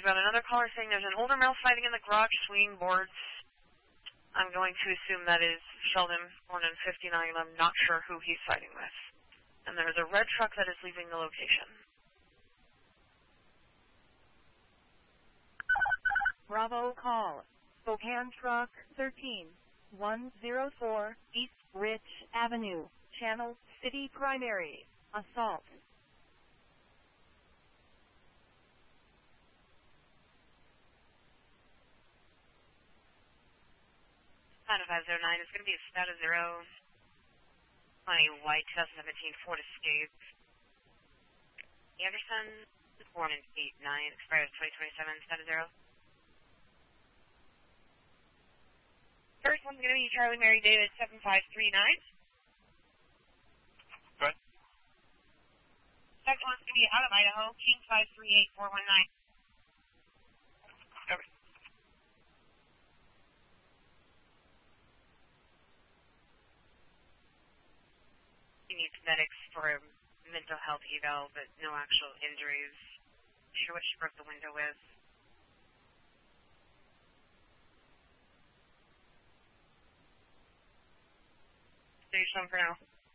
got another caller saying there's an older male fighting in the garage swinging boards. I'm going to assume that is Sheldon, born in 59. I'm not sure who he's fighting with. And there's a red truck that is leaving the location. Bravo call. Spokane Truck 13104 East Rich Avenue, Channel City Primary. Assault. Sign of 509 is going to be a status 0 on a white 2017 Ford Escape. Anderson, born in 89, expires 2027, status 0. First one's going to be Charlie Mary David 7539. Good. Second one's going to be out of Idaho, King 538419. Copy. He needs medics for a mental health eval, but no actual injuries. Sure what she broke the window with. Stage 1 for now.